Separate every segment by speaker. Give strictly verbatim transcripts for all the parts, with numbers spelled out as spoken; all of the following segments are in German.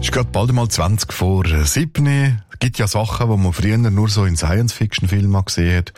Speaker 1: ist gerade bald mal zwanzig vor sieben. Es gibt ja Sachen, die man früher nur so in Science-Fiction-Filmen gesehen hat.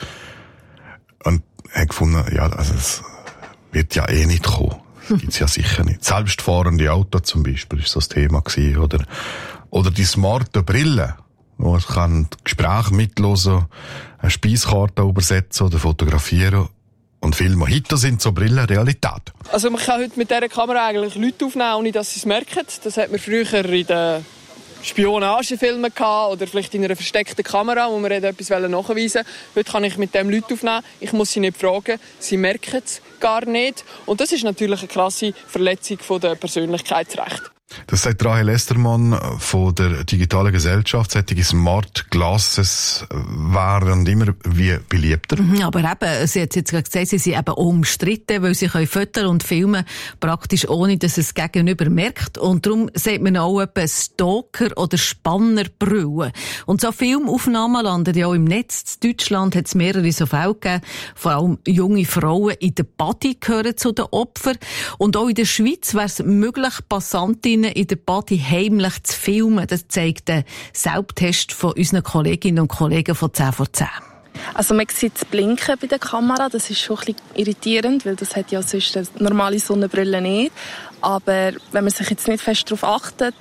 Speaker 1: Und ich habe gefunden, ja, also es wird ja eh nicht kommen. Das gibt's ja sicher nicht. Selbstfahrende Autos zum Beispiel ist so das Thema gewesen. Oder, oder die smarten Brillen, wo man kann Gespräche mithören, eine Speiskarte übersetzen oder fotografieren. Und filmen. Heute sind so Brillen Realität.
Speaker 2: Also man kann heute mit dieser Kamera eigentlich Leute aufnehmen, ohne dass sie es merken. Das hat man früher in den Spionagefilmen gehabt oder vielleicht in einer versteckten Kamera, wo man etwas nachweisen wollte. Heute kann ich mit dem Leute aufnehmen. Ich muss sie nicht fragen. Sie merken es gar nicht. Und das ist natürlich eine krasse Verletzung der Persönlichkeitsrechte.
Speaker 1: Das sagt Rahel Estermann von der digitalen Gesellschaft. Solche Smart Glasses waren immer wie beliebter.
Speaker 3: Aber eben, sie hat jetzt gerade gesagt, sie sind eben umstritten, weil sie können Fotos und filmen praktisch ohne, dass es Gegenüber merkt. Und darum sieht man auch etwa Stalker- oder Spannerbrillen. Und so Filmaufnahmen landen ja auch im Netz. In Deutschland hat es mehrere so Fälle gegeben. Vor allem junge Frauen in der Body gehören zu den Opfern. Und auch in der Schweiz wäre es möglich, Passantinnen in der Body heimlich zu filmen. Das zeigt der Selbsttest von unseren Kolleginnen und Kollegen von zehn vor zehn.
Speaker 4: Also man sieht das Blinken bei der Kamera, das ist schon ein bisschen irritierend, weil das hat ja sonst eine normale Sonnenbrille nicht. Aber wenn man sich jetzt nicht fest darauf achtet,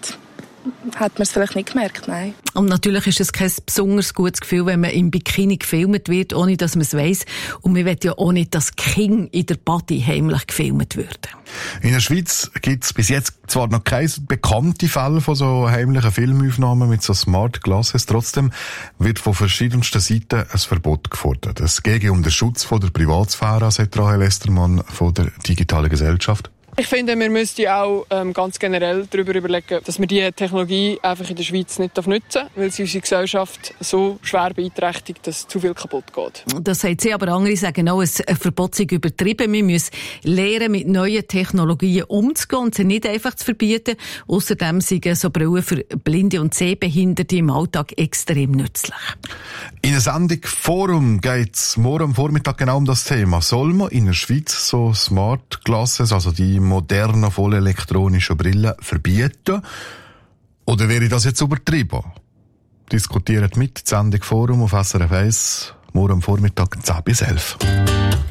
Speaker 4: hat man es vielleicht nicht gemerkt, nein.
Speaker 3: Und natürlich ist es kein besonders gutes Gefühl, wenn man im Bikini gefilmt wird, ohne dass man es weiss. Und man will ja auch nicht, dass King in der Body heimlich gefilmt würden.
Speaker 1: In der Schweiz gibt es bis jetzt zwar noch keine bekannten Fälle von so heimlichen Filmaufnahmen mit so Smart Glasses. Trotzdem wird von verschiedensten Seiten ein Verbot gefordert. Es geht um den Schutz von der Privatsphäre, sagt Rahel Estermann von der digitalen Gesellschaft.
Speaker 2: Ich finde, wir müssten auch ähm, ganz generell darüber überlegen, dass wir diese Technologie einfach in der Schweiz nicht nutzen dürfen, weil sie unsere Gesellschaft so schwer beeinträchtigt, dass zu viel kaputt geht.
Speaker 3: Das sagt sie, aber andere sagen auch, ein Verbot sei übertrieben. Wir müssen lernen, mit neuen Technologien umzugehen und sie nicht einfach zu verbieten. Außerdem sind so Brillen für Blinde und Sehbehinderte im Alltag extrem nützlich.
Speaker 1: In der Sendung Forum geht es morgen am Vormittag genau um das Thema. Soll man in der Schweiz so Smart Glasses, also die modernen, voll elektronischen Brillen, verbieten? Oder wäre das jetzt übertrieben? Diskutiert mit, die Sendung Forum auf S R F eins, morgen am Vormittag zehn bis elf.